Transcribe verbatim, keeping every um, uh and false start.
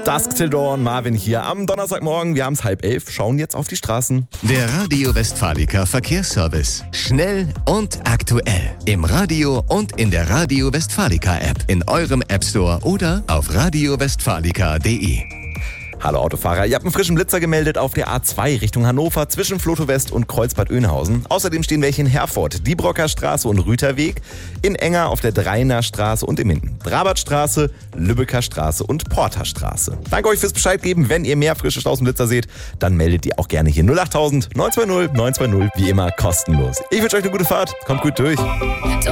Dusk Till Dawn, Marvin hier am Donnerstagmorgen. Wir haben es halb elf, schauen jetzt auf die Straßen. Der Radio Westfalica Verkehrsservice. Schnell und aktuell. Im Radio und in der Radio Westfalica App. In eurem App Store oder auf radio westfalica punkt de. Hallo Autofahrer, ihr habt einen frischen Blitzer gemeldet auf der A zwei Richtung Hannover zwischen Floto West und Kreuzbad Oeynhausen. Außerdem stehen welche in Herford, Diebrocker Straße und Rüterweg, in Enger auf der Dreiner Straße und im Minden, Brabertstraße, Lübecker Straße und Porterstraße. Danke euch fürs Bescheid geben. Wenn ihr mehr frische Straßenblitzer seht, dann meldet ihr auch gerne hier null acht tausend neun zwei null neun zwei null, wie immer kostenlos. Ich wünsche euch eine gute Fahrt, kommt gut durch.